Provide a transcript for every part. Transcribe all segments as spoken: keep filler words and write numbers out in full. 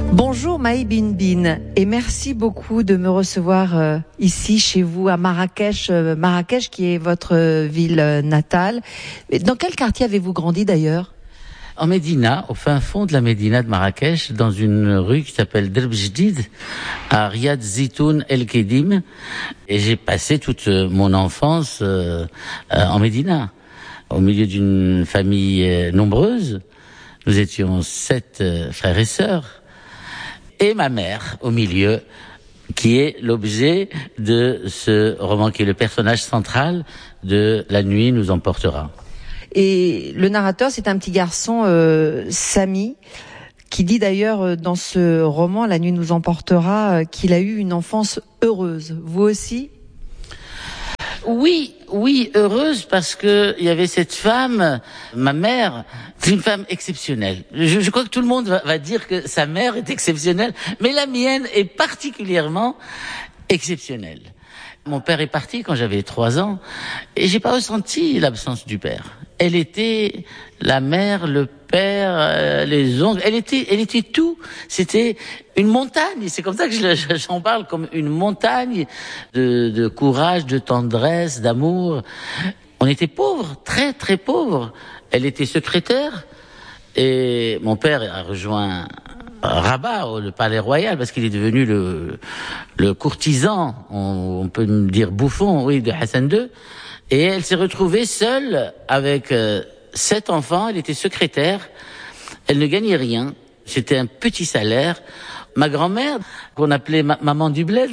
Bonjour Maï Bin Bin et merci beaucoup de me recevoir euh, ici chez vous à Marrakech, euh, Marrakech qui est votre euh, ville euh, natale. Dans quel quartier avez-vous grandi d'ailleurs ? En Médina, au fin fond de la Médina de Marrakech, dans une rue qui s'appelle Derb Jdid, à Riyad Zitoun El Kedim, et j'ai passé toute mon enfance euh, euh, en Médina, au milieu d'une famille euh, nombreuse. Nous étions sept euh, frères et sœurs. Et ma mère au milieu, qui est l'objet de ce roman, qui est le personnage central de La nuit nous emportera. Et le narrateur, c'est un petit garçon, euh, Samy, qui dit d'ailleurs dans ce roman, La nuit nous emportera, euh, qu'il a eu une enfance heureuse. Vous aussi ? Oui, oui, heureuse, parce que il y avait cette femme, ma mère, c'est une femme exceptionnelle. Je, je crois que tout le monde va, va dire que sa mère est exceptionnelle, mais la mienne est particulièrement exceptionnelle. Mon père est parti quand j'avais trois ans et j'ai pas ressenti l'absence du père. Elle était la mère, le père, euh, les oncles. Elle était, elle était tout. C'était une montagne. C'est comme ça que je, j'en parle, comme une montagne de, de courage, de tendresse, d'amour. On était pauvres, très très pauvres. Elle était secrétaire et mon père a rejoint Rabat, le palais royal, parce qu'il est devenu le, le courtisan, on, on peut dire bouffon, oui, de Hassan deux. Et elle s'est retrouvée seule avec euh, sept enfants. Elle était secrétaire. Elle ne gagnait rien. C'était un petit salaire. Ma grand-mère, qu'on appelait ma- maman du bled,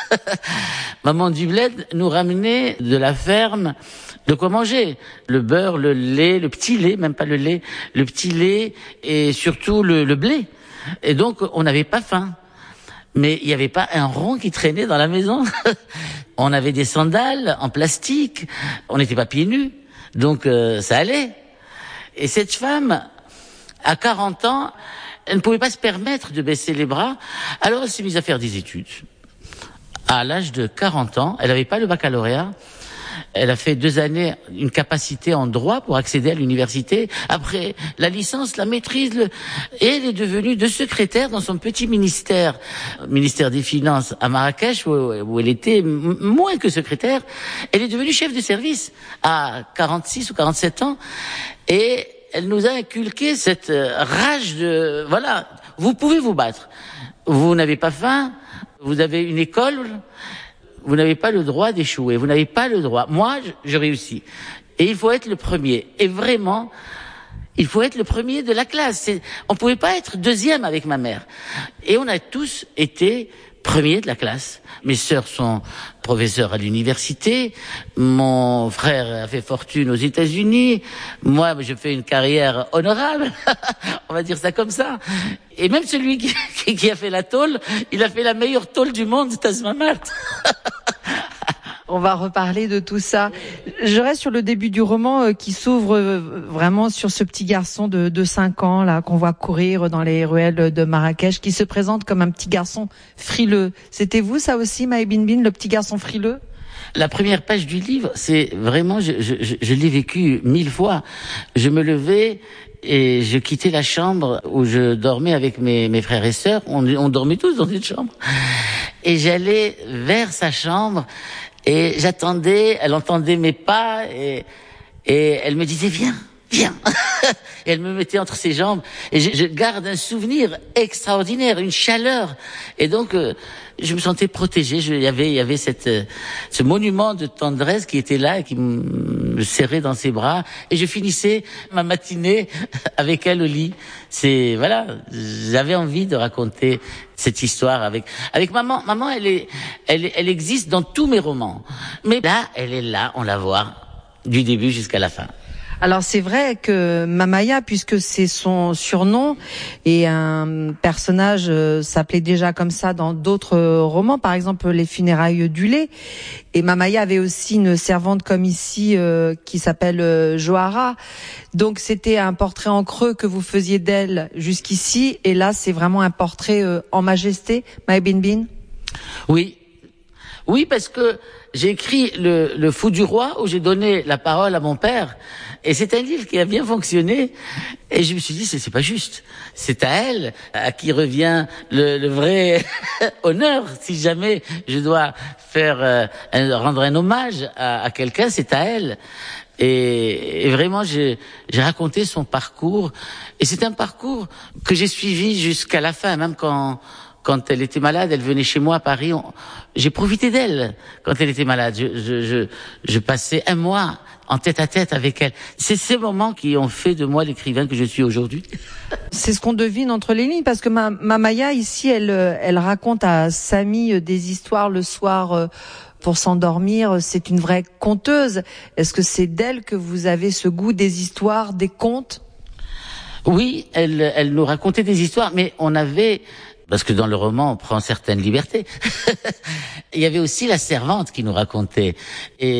maman du bled, nous ramenait de la ferme de quoi manger. Le beurre, le lait, le petit lait, même pas le lait, le petit lait et surtout le, le blé. Et donc, on n'avait pas faim. Mais il n'y avait pas un rond qui traînait dans la maison. On avait des sandales en plastique. On n'était pas pieds nus. Donc, euh, ça allait. Et cette femme, à quarante ans, elle ne pouvait pas se permettre de baisser les bras. Alors, elle s'est mise à faire des études. À l'âge de quarante ans, elle n'avait pas le baccalauréat. Elle a fait deux années, une capacité en droit pour accéder à l'université. Après la licence, la maîtrise, le... et elle est devenue de secrétaire dans son petit ministère, ministère des Finances à Marrakech, où, où elle était m- moins que secrétaire. Elle est devenue chef de service à quarante-six ou quarante-sept ans. Et elle nous a inculqué cette rage de, voilà, vous pouvez vous battre. Vous n'avez pas faim, vous avez une école, vous n'avez pas le droit d'échouer, vous n'avez pas le droit. Moi, je, je réussis. Et il faut être le premier. Et vraiment, il faut être le premier de la classe. C'est, on pouvait pas être deuxième avec ma mère. Et on a tous été premiers de la classe. Mes sœurs sont professeurs à l'université. Mon frère a fait fortune aux États-Unis. Moi, je fais une carrière honorable. On va dire ça comme ça. Et même celui qui, qui, qui a fait la tôle, il a fait la meilleure tôle du monde, Taj Mahal. On va reparler de tout ça. Je reste sur le début du roman euh, qui s'ouvre euh, vraiment sur ce petit garçon de, de cinq ans là qu'on voit courir dans les ruelles de Marrakech, qui se présente comme un petit garçon frileux. C'était vous ça aussi, Maï Bin Bin, le petit garçon frileux ? La première page du livre, c'est vraiment, je, je, je, je l'ai vécu mille fois. Je me levais et je quittais la chambre où je dormais avec mes, mes frères et sœurs. On, on dormait tous dans une chambre. Et j'allais vers sa chambre et j'attendais, elle entendait mes pas et, et elle me disait viens, viens. Et elle me mettait entre ses jambes et je, je garde un souvenir extraordinaire, une chaleur. Et donc, euh, je me sentais protégé. Je, il y avait, il y avait cette, euh, ce monument de tendresse qui était là et qui me serrait dans ses bras. Et je finissais ma matinée avec elle au lit. C'est, voilà, j'avais envie de raconter cette histoire avec, avec maman. Maman, elle est, elle, elle existe dans tous mes romans. Mais là, elle est là, on la voit du début jusqu'à la fin. Alors c'est vrai que Mamaya, puisque c'est son surnom, et un personnage euh, s'appelait déjà comme ça dans d'autres euh, romans, par exemple Les funérailles du lait. Et Mamaya avait aussi une servante comme ici euh, qui s'appelle euh, Johara. Donc c'était un portrait en creux que vous faisiez d'elle jusqu'ici, et là c'est vraiment un portrait euh, en majesté, Maï Bin Bin. Oui. Oui, parce que j'ai écrit le, le Fou du roi où j'ai donné la parole à mon père. Et c'est un livre qui a bien fonctionné. Et je me suis dit, c'est, c'est pas juste. C'est à elle à qui revient le, le vrai honneur. Si jamais je dois faire euh, un, rendre un hommage à, à quelqu'un, c'est à elle. Et, et vraiment, j'ai, j'ai raconté son parcours. Et c'est un parcours que j'ai suivi jusqu'à la fin, même quand quand elle était malade, elle venait chez moi à Paris. On, j'ai profité d'elle quand elle était malade. Je, je, je, je passais un mois en tête à tête avec elle. C'est ces moments qui ont fait de moi l'écrivain que je suis aujourd'hui. C'est ce qu'on devine entre les lignes, parce que ma, ma Maya ici, elle, elle raconte à Samy des histoires le soir pour s'endormir. C'est une vraie conteuse. Est-ce que c'est d'elle que vous avez ce goût des histoires, des contes? Oui, elle, elle nous racontait des histoires, mais on avait... Parce que dans le roman, on prend certaines libertés. Il y avait aussi la servante qui nous racontait. Et